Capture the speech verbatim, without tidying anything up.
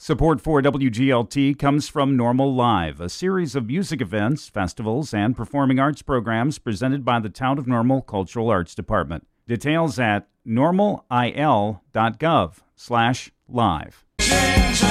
Support for W G L T comes from Normal Live, a series of music events, festivals, and performing arts programs presented by the Town of Normal Cultural Arts Department. Details at normalil.gov slash live.